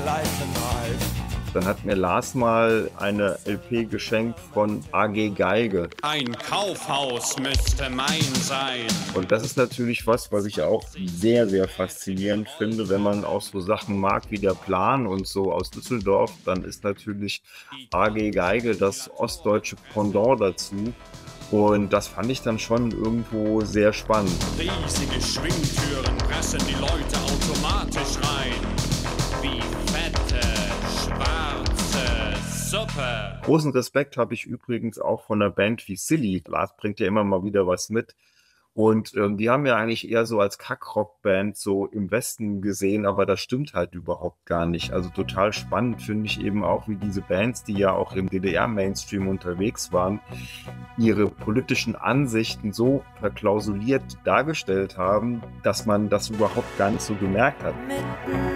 Dann hat mir Lars mal eine LP geschenkt von AG Geige. Ein Kaufhaus müsste mein sein. Und das ist natürlich was ich auch sehr, sehr faszinierend finde, wenn man auch so Sachen mag wie der Plan und so aus Düsseldorf, dann ist natürlich AG Geige das ostdeutsche Pendant dazu. Und das fand ich dann schon irgendwo sehr spannend. Riesige Schwingtüren pressen die Leute automatisch rein. Wie fette, schwarze Suppe. Großen Respekt habe ich übrigens auch von einer Band wie Silly. Lars bringt ja immer mal wieder was mit. Und die haben ja eigentlich eher so als Kackrock-Band so im Westen gesehen, aber das stimmt halt überhaupt gar nicht. Also total spannend finde ich eben auch, wie diese Bands, die ja auch im DDR-Mainstream unterwegs waren, ihre politischen Ansichten so verklausuliert dargestellt haben, dass man das überhaupt gar nicht so gemerkt hat.